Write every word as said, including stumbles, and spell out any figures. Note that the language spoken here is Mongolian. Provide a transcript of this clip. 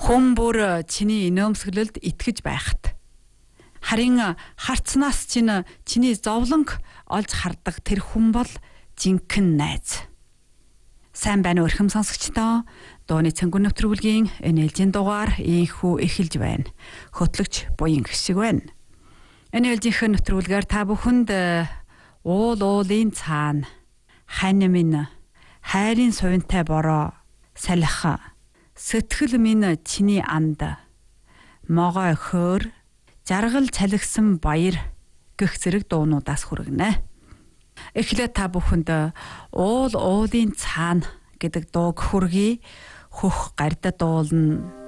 Хүн бүр чиний инээмсэглэлд итгэж байхад харин харцнаас чинь чиний зовлонг олж хардаг тэр хүн бол жинхэнэ найз. Сайн байна уу өрхөм сонсогчдоо. Дууны цэнгүүн нэвтрүүлгийн энэ ээлжийн дугаар ийхүү эхэлж байна. Хөтлөгч буян гişиг байна. Энэ ээлжийнхэн нэвтрүүлгээр та бүхэнд уул уулын цаана хань минь хайрын сувинтай бороо салхи сэтгэл минь чиний анд могой хөөр жаргал цалгисан баяр гэх зэрэг дуунуудаас хүргэнэ. Эхлээд та бүхэнд уул уулын цаана гэдэг дууг хүргэе. Хөх гарда дуулна